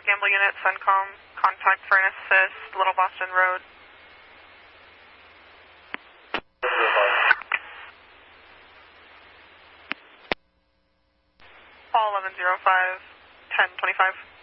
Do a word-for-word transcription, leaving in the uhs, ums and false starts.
Gamble Unit, Suncom, contact for an assist, Little Boston Road. Paul eleven zero five, ten twenty-five.